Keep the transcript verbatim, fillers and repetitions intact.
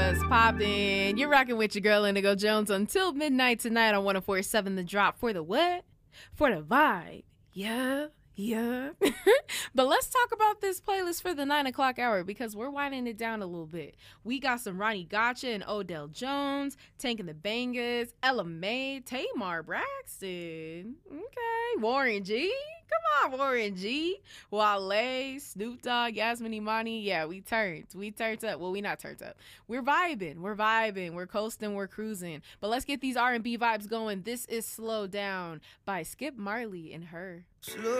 What's poppin'? You're rocking with your girl Indigo Jones until midnight tonight on one oh four point seven The Drop for the what? For the vibe. Yeah, yeah. But let's talk about this playlist for the nine o'clock hour because we're winding it down a little bit. We got some Ronnie Gotcha and Odell Jones, Tank and the Bangers, Ella Mai, Tamar Braxton. Okay, Warren G. Come on, Warren G. Wale, Snoop Dogg, Yasmin Imani. Yeah, we turned. We turned up. Well, we not turned up. We're vibing. We're vibing. We're coasting. We're cruising. But let's get these R and B vibes going. This is Slow Down by Skip Marley and Her. Slow